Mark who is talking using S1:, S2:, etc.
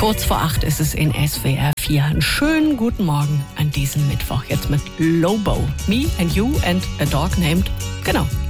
S1: Kurz vor 8 ist es in SWR 4. Einen schönen guten Morgen an diesem Mittwoch. Jetzt mit Lobo. Me and You and a Dog Named. Genau.